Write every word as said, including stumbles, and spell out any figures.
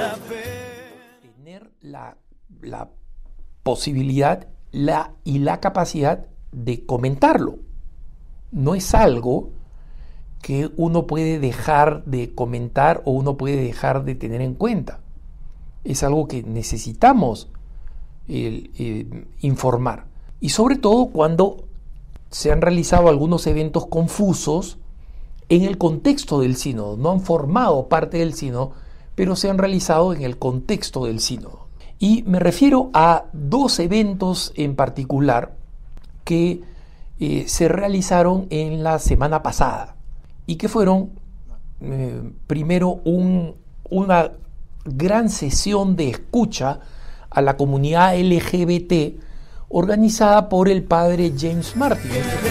Tener la, la posibilidad la, y la capacidad de comentarlo. No es algo que uno puede dejar de comentar o uno puede dejar de tener en cuenta. Es algo que necesitamos eh, eh, informar. Y sobre todo cuando se han realizado algunos eventos confusos en el contexto del sínodo. No han formado parte del sínodo, pero se han realizado en el contexto del sínodo. Y me refiero a dos eventos en particular que eh, se realizaron en la semana pasada y que fueron eh, primero un, una gran sesión de escucha a la comunidad L G B T organizada por el padre James Martin.